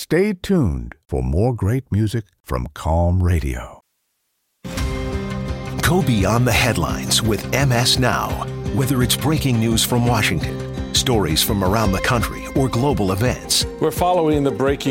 Stay tuned for more great music from Calm Radio. Go beyond the headlines with MS Now. Whether it's breaking news from Washington, stories from around the country, or global events. We're following the breaking